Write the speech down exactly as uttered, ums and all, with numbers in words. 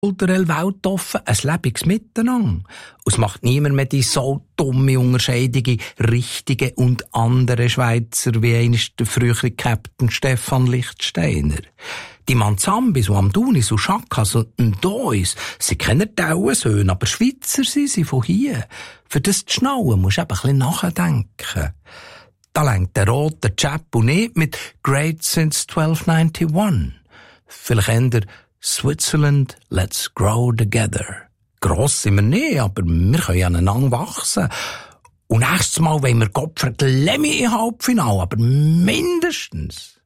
kulturell weltoffen, ein lebendiges Miteinander. Und es macht niemand mehr die so dumme Unterscheidung in richtige und andere Schweizer, wie einst der frühere Captain Stefan Lichtsteiner. Die Manzambis und Amdunis und Chakas und Ndois, sie kennen die Auensöhne, aber Schweizer sind sie von hier. Für das zu schnallen musst du eben ein bisschen nachdenken. Da lenkt der rote Chapo nicht mit Great Since zwölf einundneunzig. Vielleicht ändert Switzerland, let's grow together. Gross sind wir nicht, aber wir können aneinander wachsen. Und nächstes Mal wollen wir Gottfried Lemmy im Halbfinale, aber mindestens.